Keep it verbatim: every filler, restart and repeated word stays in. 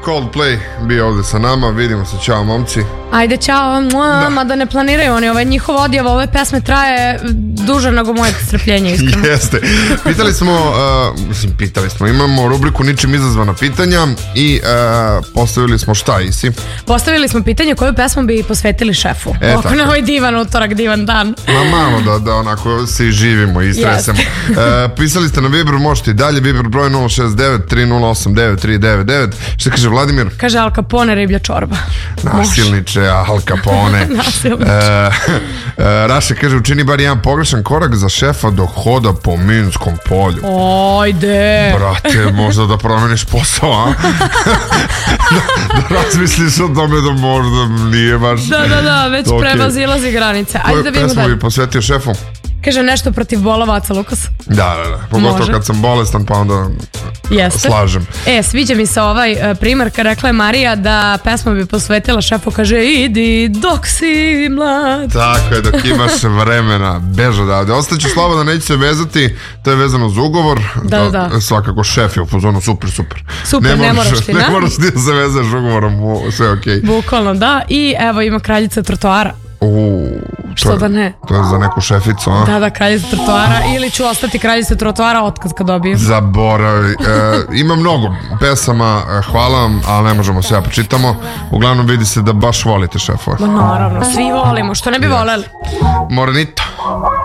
Coldplay bio ovde sa nama, vidimo se, čao momci. Ajde, čao, da. Ma da ne planiraju oni, ovaj njihov odjav ove pesme traje duže nego moje strpljenje, iskreno. Jeste. Pitali smo, uh, mislim, pitali smo, imamo rubriku ničim izazvana pitanja i uh, postavili smo šta, Isi? Postavili smo pitanje koju pesmu bi posvetili šefu. E, Oko na ovaj divan utorak, divan dan. Ma malo da, da onako se i živimo i stresemo. Yes. uh, pisali ste na Viber, možete i dalje, Viber broj nula šest devet tri nula osam devet tri devet devet. Šta kaže Vladimir? Kaže Al Capone, riblja čorba. Nasilniče, Al Capone. Nasilniče. Uh, uh, Raša kaže, učini bar jedan pogrešan korak za šefa dok hoda po Minskom polju. Ojde. Brate, možda da promeniš posao, a? da, da razmisliš o tome da možda nije baš... Da, da, da, već okay. Prevazilazi granice. Ajde da vidimo dalje. Pesmu bi posvetio šefu? Kaže nešto protiv bolavaca, Lukas. Da, da, da. Pogotovo Može. Kad sam bolestan, pa onda Jeste. slažem. E, sviđa mi se ovaj uh, primjer kad rekla je Marija da pesma bi posvetila šefu, kaže idi dok si mlad. Tako je, dok imaš vremena, bež odavde. Ostaću slobodno, neću se vezati, to je vezano za ugovor. Da, da, da. Svakako šef je u pozonu, super, super. Super, ne, ne moraš, moraš ti, ne? Ne moraš ti da se vezaš ugovorom, sve okej. Okay. Bukvalno, da. I evo ima kraljica trotoara. Uuu, što je, da ne? To je za neku šeficu, a? Da, da, kraljica trotoara. Ili ću ostati kraljica trotoara otkaz kad dobijem. Zaboravi. E, ima mnogo pesama, hvala vam, ali ne možemo sve počitamo. Uglavnom vidi se da baš volite šefove. Ma naravno, svi volimo, što ne bi voleli. Morenito.